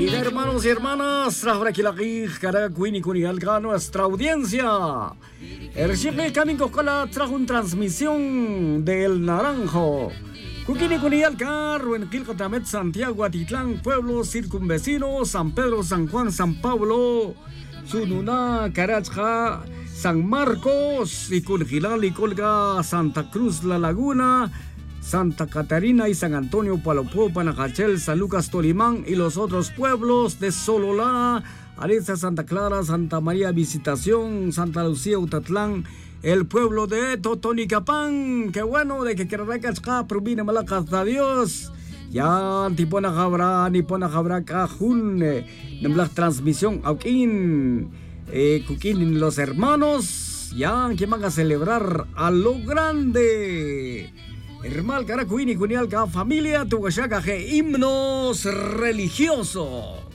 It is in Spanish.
Hermanos y hermanas, ahora que la cara Queen y Cunialca, nuestra audiencia. El jefe Camino Cola trajo una transmisión del Naranjo. Cuquini Cunialca, Ruenquilcotamet, Santiago, Atitlán, pueblos circunvecinos, San Pedro, San Juan, San Pablo, Sununa, Carachja, San Marcos, y Culgilal y Colga, Santa Cruz, La Laguna, Santa Catarina y San Antonio, Palopó, Panajachel, San Lucas, Tolimán y los otros pueblos de Sololá, Areza, Santa Clara, Santa María, Visitación, Santa Lucía, Utatlán, el pueblo de Totonicapán. Qué bueno de que Kerracachka, Prubina Malacas, adiós. Ya, Tipona Jabra, Cajun, la transmisión, Auquín, Cuquín, los hermanos, ya que van a celebrar a lo grande. Hermal Caracuini, Cunialca, familia, Tugashaca, himnos religiosos.